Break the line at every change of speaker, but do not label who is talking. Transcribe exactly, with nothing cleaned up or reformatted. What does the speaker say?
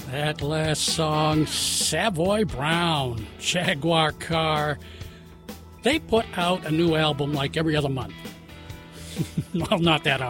That last song, Savoy Brown, Jaguar Car. They put out a new album like every other month. Well, not that